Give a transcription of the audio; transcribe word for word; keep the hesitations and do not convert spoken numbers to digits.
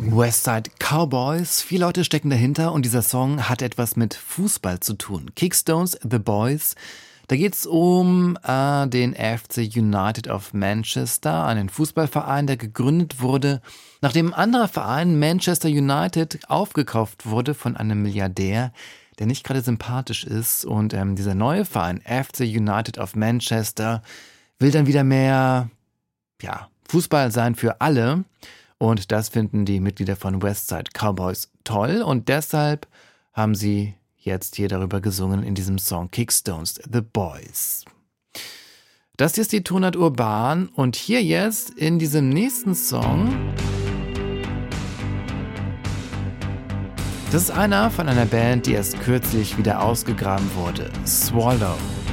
Westside Cowboys, vier Leute stecken dahinter und dieser Song hat etwas mit Fußball zu tun. Kickstones, The Boys, da geht es um äh, den F C United of Manchester, einen Fußballverein, der gegründet wurde, nachdem ein anderer Verein, Manchester United, aufgekauft wurde von einem Milliardär, der nicht gerade sympathisch ist. Und ähm, dieser neue Verein, F C United of Manchester, will dann wieder mehr ja, Fußball sein für alle. Und das finden die Mitglieder von Westside Cowboys toll. Und deshalb haben sie jetzt hier darüber gesungen in diesem Song Kickstones, The Boys. Das hier ist die Tonart Urban. Und hier jetzt in diesem nächsten Song, das ist einer von einer Band, die erst kürzlich wieder ausgegraben wurde. Swallow.